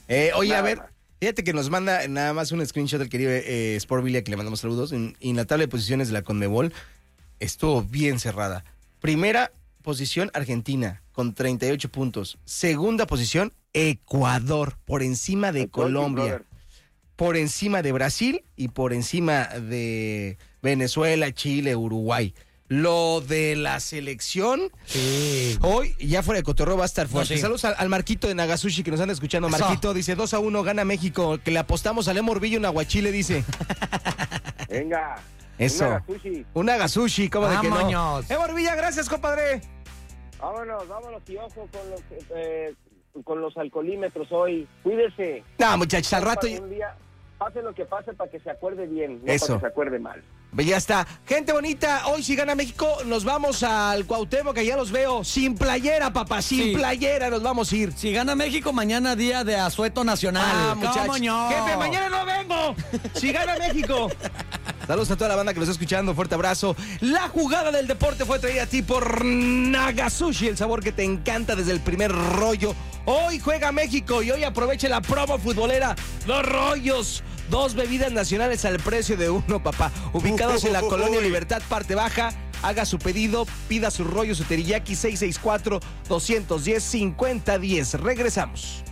Oye, Nada a ver, más. fíjate que nos manda nada más un screenshot del querido Sport Bilia, que le mandamos saludos. Y en la tabla de posiciones de la Conmebol estuvo bien cerrada. Primera posición, Argentina, con 38 puntos. Segunda posición, Ecuador, por encima de El Tolkien, Colombia. brother. Por encima de Brasil y por encima de Venezuela, Chile, Uruguay. Lo de la selección, Sí. hoy, ya fuera de cotorreo, va a estar fuerte. No, sí. Saludos al Marquito de Nagasushi que nos anda escuchando. Eso. Marquito dice 2-1, gana México, que le apostamos a Lemo Orbillo en Aguachile, dice. Venga. Eso. Una sushi. Un Nagasushi, ¿cómo de que no? Vámonos. Lemo Orbillo, gracias, compadre. Vámonos y ojo con los alcoholímetros hoy. Cuídese. No, muchachos, al rato... Un día, pase lo que pase para que se acuerde bien, no Eso. para que se acuerde mal. Ya está. Gente bonita, hoy si gana México, nos vamos al Cuauhtémoc, que ya los veo. Sin playera, papá, sin Sí. playera nos vamos a ir. Si gana México, mañana día de asueto nacional. Muchachos. ¿Cómo no? Jefe, mañana no vengo. Si gana México. Saludos a toda la banda que nos está escuchando. Fuerte abrazo. La jugada del deporte fue traída a ti por Nagasushi, el sabor que te encanta desde el primer rollo. Hoy juega México y hoy aproveche la promo futbolera. 2 rollos. 2 bebidas nacionales al precio de uno, papá. Ubicados en la Colonia Libertad, parte baja. Haga su pedido, pida su rollo, su teriyaki 664-210-5010. Regresamos.